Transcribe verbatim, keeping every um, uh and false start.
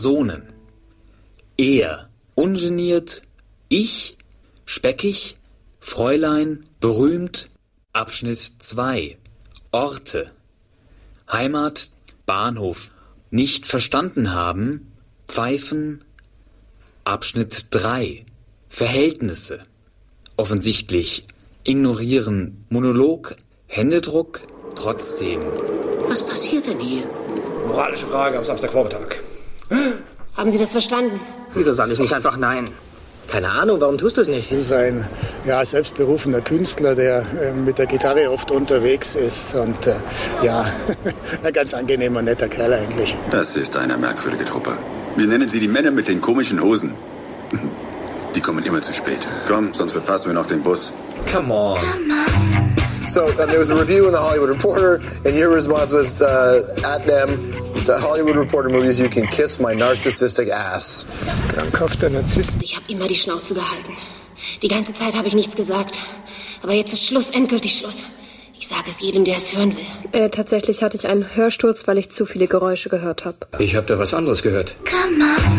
Personen. Er, ungeniert, ich, speckig, Fräulein, berühmt. Abschnitt zwei. Orte. Heimat, Bahnhof. Nicht verstanden haben, pfeifen. Abschnitt drei. Verhältnisse. Offensichtlich. Ignorieren. Monolog. Händedruck. Trotzdem. Was passiert denn hier? Moralische Frage am Samstagvormittag. Haben Sie das verstanden? Wieso sage ich nicht einfach nein? Keine Ahnung, warum tust du es nicht? Das ist ein ja, selbstberufener Künstler, der äh, mit der Gitarre oft unterwegs ist und äh, ja, ein ganz angenehmer, netter Kerl eigentlich. Das ist eine merkwürdige Truppe. Wir nennen sie die Männer mit den komischen Hosen. Die kommen immer zu spät. Komm, sonst verpassen wir noch den Bus. Come on. Come on. So um, there was a review in the Hollywood Reporter, and your response was uh, at them, the Hollywood Reporter movies, you can kiss my narcissistic ass. Krankhafter Narzisst. Ich habe immer die Schnauze gehalten. Die ganze Zeit habe ich nichts gesagt. Aber jetzt ist Schluss, endgültig Schluss. Ich sage es jedem, der es hören will. Äh, tatsächlich hatte ich einen Hörsturz, weil ich zu viele Geräusche gehört habe. Ich habe da was anderes gehört. Come on.